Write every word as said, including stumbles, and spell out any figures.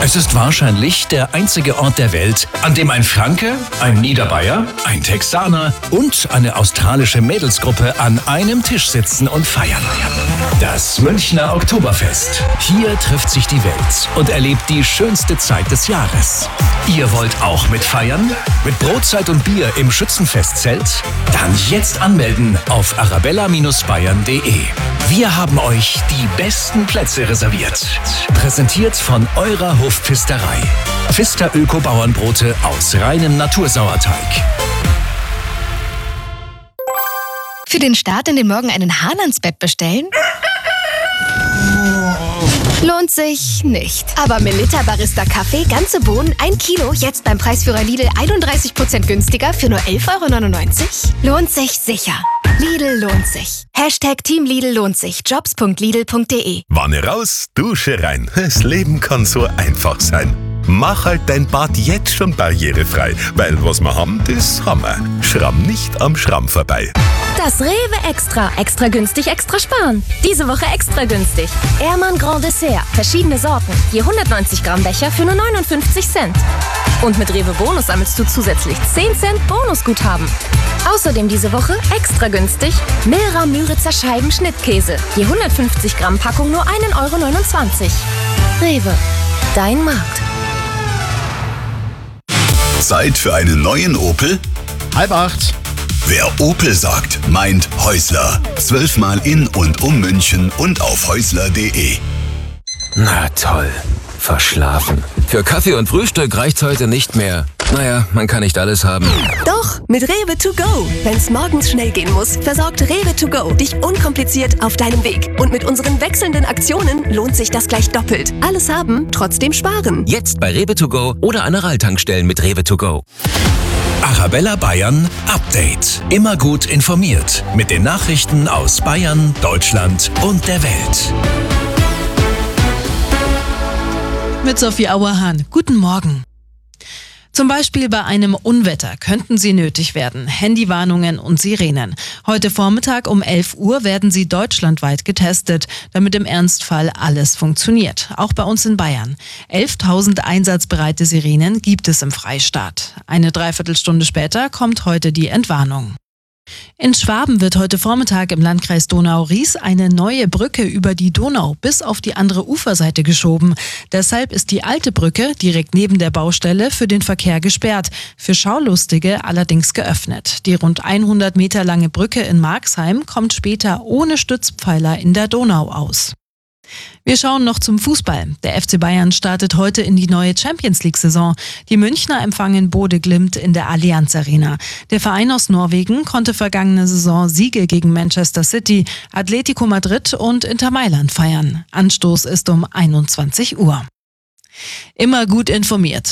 Es ist wahrscheinlich der einzige Ort der Welt, an dem ein Franke, ein Niederbayer, ein Texaner und eine australische Mädelsgruppe an einem Tisch sitzen und feiern. Das Münchner Oktoberfest. Hier trifft sich die Welt und erlebt die schönste Zeit des Jahres. Ihr wollt auch mitfeiern? Mit Brotzeit und Bier im Schützenfestzelt? Dann jetzt anmelden auf arabella Bindestrich bayern punkt de. Wir haben euch die besten Plätze reserviert. Präsentiert von eurer Hofpfisterei. Pfister Öko-Bauernbrote aus reinem Natursauerteig. Für den Start in den Morgen einen Hahn ans Bett bestellen? Lohnt sich nicht. Aber Melitta Barista Kaffee, ganze Bohnen, ein Kilo, jetzt beim Preisführer Lidl einunddreißig Prozent günstiger für nur elf Euro neunundneunzig? Lohnt sich sicher. Lidl lohnt sich. Hashtag Team Lidl lohnt sich. jobs punkt lidl punkt de. Wanne raus, Dusche rein. Das Leben kann so einfach sein. Mach halt dein Bad jetzt schon barrierefrei, weil was wir haben, das haben wir. Schramm nicht am Schramm vorbei. Das Rewe Extra. Extra günstig, extra sparen. Diese Woche extra günstig. Ehrmann Grand Dessert. Verschiedene Sorten. Je hundertneunzig Gramm Becher für nur neunundfünfzig Cent. Und mit Rewe Bonus sammelst du zusätzlich zehn Cent Bonusguthaben. Außerdem diese Woche extra günstig Milra Müritzer Scheiben Schnittkäse. Je hundertfünfzig Gramm Packung nur ein Euro neunundzwanzig. Rewe. Dein Markt. Zeit für einen neuen Opel? Halb acht. Wer Opel sagt, meint Häusler. Zwölfmal in und um München und auf häusler punkt de. Na toll. Verschlafen. Für Kaffee und Frühstück reicht's heute nicht mehr. Naja, man kann nicht alles haben. Doch, mit Rewe to go. Wenn's morgens schnell gehen muss, versorgt Rewe to go dich unkompliziert auf deinem Weg. Und mit unseren wechselnden Aktionen lohnt sich das gleich doppelt. Alles haben, trotzdem sparen. Jetzt bei Rewe to go oder an Aral-Tankstellen mit Rewe to go. Arabella Bayern Update. Immer gut informiert mit den Nachrichten aus Bayern, Deutschland und der Welt. Mit Sophie Auerhahn. Guten Morgen. Zum Beispiel bei einem Unwetter könnten sie nötig werden. Handywarnungen und Sirenen. Heute Vormittag um elf Uhr werden sie deutschlandweit getestet, damit im Ernstfall alles funktioniert. Auch bei uns in Bayern. elftausend einsatzbereite Sirenen gibt es im Freistaat. Eine Dreiviertelstunde später kommt heute die Entwarnung. In Schwaben wird heute Vormittag im Landkreis Donau-Ries eine neue Brücke über die Donau bis auf die andere Uferseite geschoben. Deshalb ist die alte Brücke direkt neben der Baustelle für den Verkehr gesperrt, für Schaulustige allerdings geöffnet. Die rund hundert Meter lange Brücke in Marxheim kommt später ohne Stützpfeiler in der Donau aus. Wir schauen noch zum Fußball. Der F C Bayern startet heute in die neue Champions-League-Saison. Die Münchner empfangen Bode Glimt in der Allianz Arena. Der Verein aus Norwegen konnte vergangene Saison Siege gegen Manchester City, Atletico Madrid und Inter Mailand feiern. Anstoß ist um einundzwanzig Uhr. Immer gut informiert.